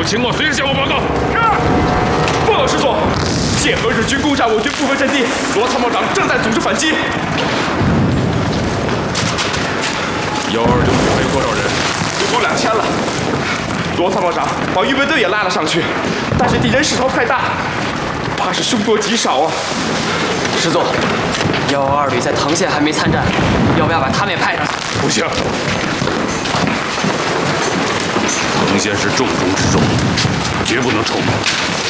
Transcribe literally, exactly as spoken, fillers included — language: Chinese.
有情况随时向我报告。 是。报告师座，界河日军攻占我军部分阵地，罗参谋长正在组织反击。 幺二六还有多少人？ 不足两千了。罗参谋长把预备队也拉了上去，但是敌人势头太大，怕是凶多吉少啊。 师座，幺二旅在藤县还没参战，要不要把他们也派上？ 不行。 藤县是重中之重，绝不能臭名。